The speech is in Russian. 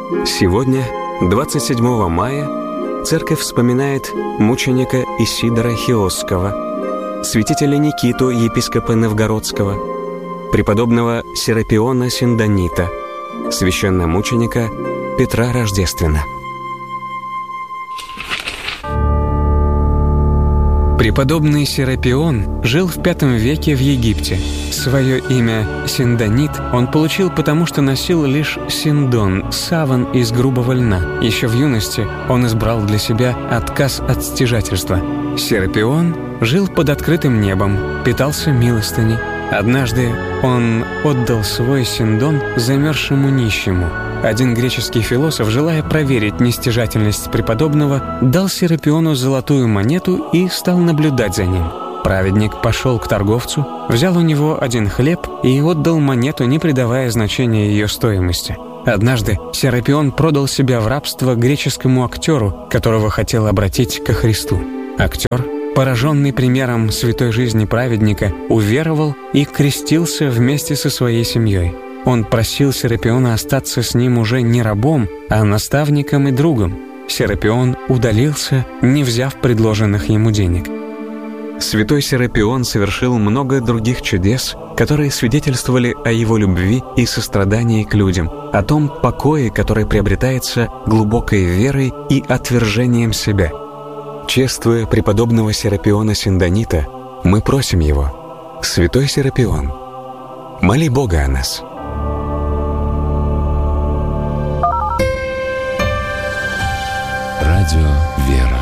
Сегодня, 27 мая, Церковь вспоминает мученика Исидора Хиосского, святителя Никиту, епископа Новгородского, преподобного Серапиона Синдонита, священномученика Петра Рождествена. Преподобный Серапион жил в V веке в Египте. Свое имя Синдонит он получил потому, что носил лишь синдон, саван из грубого льна. Еще в юности он избрал для себя отказ от стяжательства. Серапион жил под открытым небом, питался милостыней. Однажды он отдал свой синдон замерзшему нищему. Один греческий философ, желая проверить нестяжательность преподобного, дал Серапиону золотую монету и стал наблюдать за ним. Праведник пошел к торговцу, взял у него один хлеб и отдал монету, не придавая значения ее стоимости. Однажды Серапион продал себя в рабство греческому актеру, которого хотел обратить ко Христу. Актер, пораженный примером святой жизни праведника, уверовал и крестился вместе со своей семьей. Он просил Серапиона остаться с ним уже не рабом, а наставником и другом. Серапион удалился, не взяв предложенных ему денег. Святой Серапион совершил много других чудес, которые свидетельствовали о его любви и сострадании к людям, о том покое, который приобретается глубокой верой и отвержением себя. Чествуя преподобного Серапиона Синдонита, мы просим его: «Святой Серапион, моли Бога о нас». Радио «Вера».